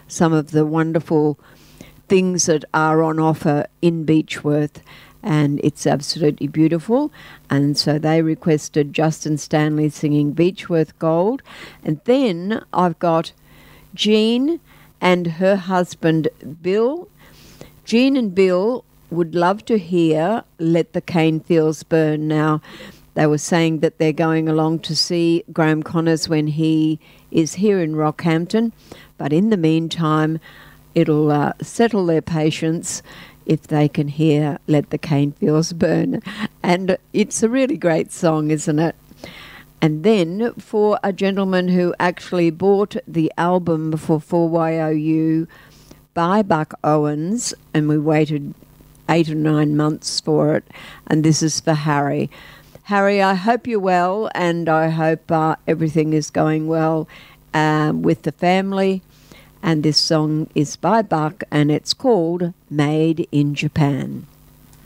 some of the wonderful things that are on offer in Beechworth, and it's absolutely beautiful. And so they requested Justin Stanley singing Beechworth Gold. And then I've got Jean and her husband Bill. Jean and Bill would love to hear Let the Cane Fields Burn. Now, they were saying that they're going along to see Graham Connors when he is here in Rockhampton, but in the meantime, it'll settle their patience if they can hear Let the Cane Fields Burn. And it's a really great song, isn't it? And then for a gentleman who actually bought the album for 4YOU by Buck Owens, and we waited 8 or 9 months for it, and this is for Harry. Harry, I hope you're well, and I hope everything is going well with the family. And this song is by Buck, and it's called Made in Japan.